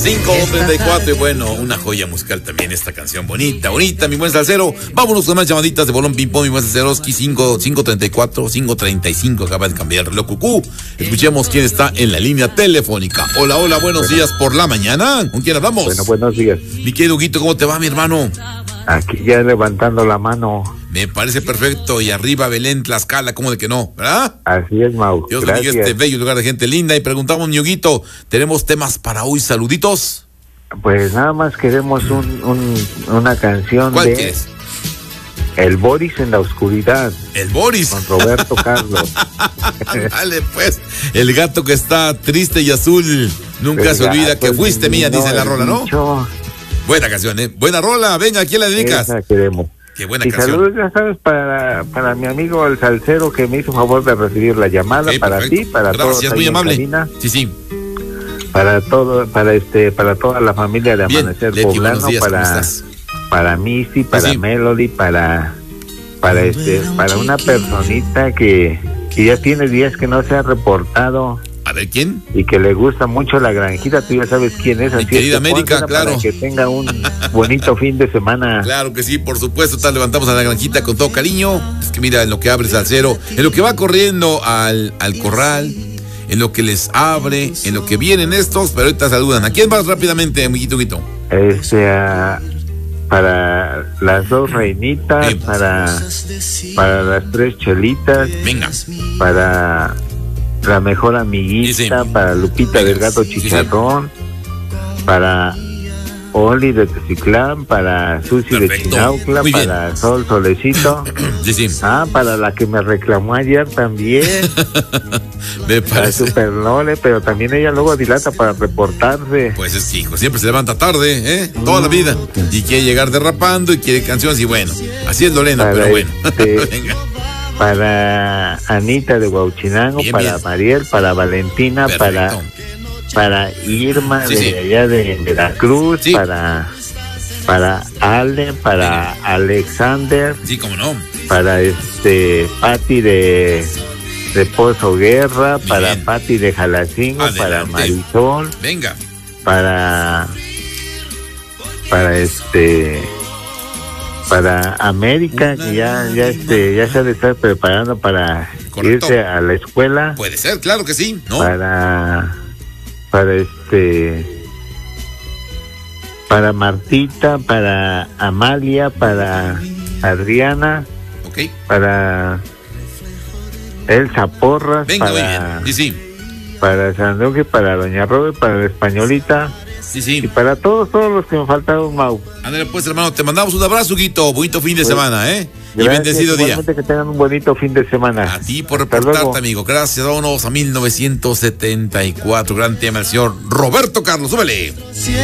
5:34 y bueno, una joya musical también esta canción, bonita, mi buen salsero. Vámonos con más llamaditas de bolón ping pong, mi buen salseroski. 5:34, 5:35, acaba de cambiar el reloj cucú. Escuchemos quién está en la línea telefónica. Hola, buenos días por la mañana. ¿Con quién hablamos? Bueno, buenos días. Mi querido Huguito, ¿cómo te va, mi hermano? Aquí ya levantando la mano. Me parece perfecto. Y arriba Belén, Tlaxcala, ¿cómo de que no? ¿Verdad? Así es, Mau. Dios bendiga este bello lugar de gente linda. Y preguntamos, mi Huguito, ¿tenemos temas para hoy? Saluditos. Pues nada más queremos una canción. ¿Cuál de quieres? El Boris en la oscuridad. El Boris. Con Roberto Carlos. Dale, pues. El gato que está triste y azul. Nunca se olvida que fuiste mía, dice la rola, ¿no? Buena canción, ¿eh? Buena rola. Venga, ¿a quién la dedicas? Esa queremos. Qué buena y canción. Saludos, ya sabes, para mi amigo el salsero que me hizo favor de recibir la llamada. Para perfecto. ti, para todos. Gracias, muy amable. Sí. Para todo, para toda la familia de Bien, Amanecer Leti, Poblano, días, para Missy, para sí. Melody, para una personita que ya tiene días que no se ha reportado. A ver, ¿quién? Y que le gusta mucho la granjita, tú ya sabes quién es. Mi así querida América, claro. Para que tenga un bonito fin de semana. Claro que sí, por supuesto, levantamos a la granjita con todo cariño. Es que mira, en lo que abre Salsero, en lo que va corriendo al corral, en lo que les abre, en lo que vienen estos, pero ahorita saludan. ¿A quién vas rápidamente, amiguito Guito? Para las dos reinitas, para las tres chelitas. Venga. Para la mejor amiguita, para Lupita del Gato Chicharrón, para Oli de Teciutlán, para Susi de Chinaucla, para Sol Solecito. Para la que me reclamó ayer también. Me parece. Para Super Lole, pero también ella luego dilata para reportarse. Pues es que, hijo, siempre se levanta tarde, ¿eh? Toda la vida. Y quiere llegar derrapando y quiere canciones y bueno. Así es Lorena, pero bueno. Venga. Para Anita de Huauchinango, para Mariel, para Valentina, para Irma de allá de Veracruz, para Ale, para Alexander, cómo no, para Pati de Pozo Guerra, para Pati de Jalacingo, para Marisol, venga, para América, que ya se ha de estar preparando para irse a la escuela. Puede ser, claro que sí, ¿no? Para Martita, para Amalia, para Adriana, para Elsa Porras, venga, para Sandoque, para Doña Robert, para la Españolita. Y para todos los que me faltaron, Mau. Ándale pues, hermano, te mandamos un abrazo, Guito. Bonito fin de semana, ¿eh? Gracias, y bendecido día. Que tengan un bonito fin de semana. A ti por reportarte, amigo. Gracias. Vámonos a 1974. Gran tema, el señor Roberto Carlos. Súbele.